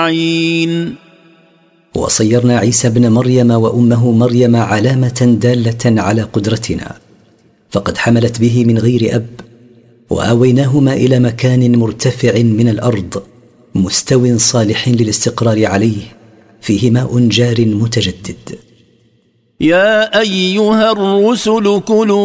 وصيرنا عيسى ابن مريم وأمه مريم علامة دالة على قدرتنا، فقد حملت به من غير أب، وآويناهما إلى مكان مرتفع من الأرض مستو صالح للاستقرار عليه، فيه ماء جار متجدد. يا أيها الرسل كلوا